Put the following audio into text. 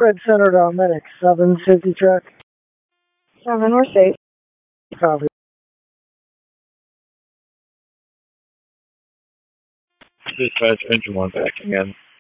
Red Center to Medic 7, safety track. 7, we're safe. Copy. Dispatch, engine 1 back again.